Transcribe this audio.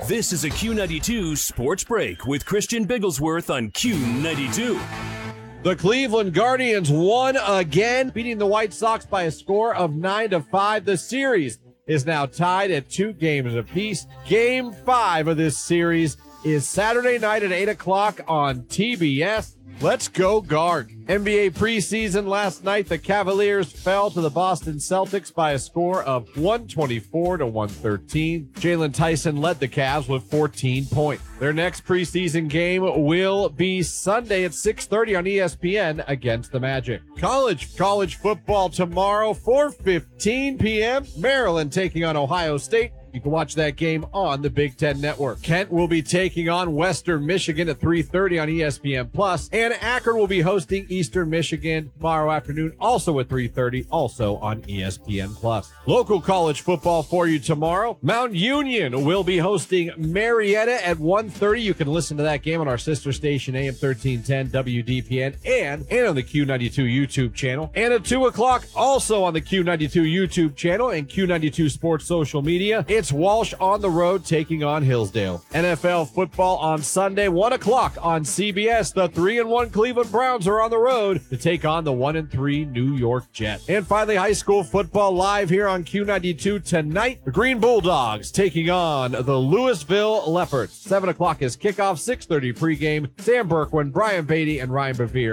This is a Q92 Sports Break with Christian Bigglesworth on Q92. The Cleveland Guardians won again, beating the White Sox by a score of 9-5. The series is now tied at 2 games apiece. Game 5 of this series is Saturday night at 8 o'clock on TBS. Let's go Guard. NBA preseason last night, the Cavaliers fell to the Boston Celtics by a score of 124-113. Jalen Tyson led the Cavs with 14 points. Their next preseason game will be Sunday at 6:30 on ESPN against the Magic. College football tomorrow, 4:15 p.m. Maryland taking on Ohio State. You can watch that game on the Big Ten Network. Kent will be taking on Western Michigan at 3:30 on ESPN+. And Akron will be hosting Eastern Michigan tomorrow afternoon, also at 3:30, also on ESPN+. Local college football for you tomorrow. Mount Union will be hosting Marietta at 1:30. You can listen to that game on our sister station, AM 1310 WDPN, and on the Q92 YouTube channel. And at 2 o'clock, also on the Q92 YouTube channel and Q92 Sports social media, it's Walsh on the road taking on Hillsdale. NFL football on Sunday, 1 o'clock on CBS. The 3-1 Cleveland Browns are on the road to take on the 1-3 New York Jets. And finally, high school football live here on Q92 tonight. The Green Bulldogs taking on the Louisville Leopards. 7 o'clock is kickoff, 6:30 pregame. Sam Berkwin, Brian Beatty, and Ryan Bevere